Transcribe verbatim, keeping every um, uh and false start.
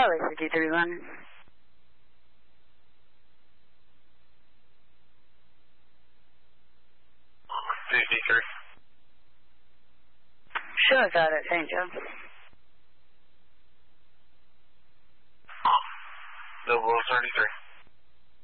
Charlie fifty-three one. fifty-three. Sure, got it. Thank you. Double thirty-three.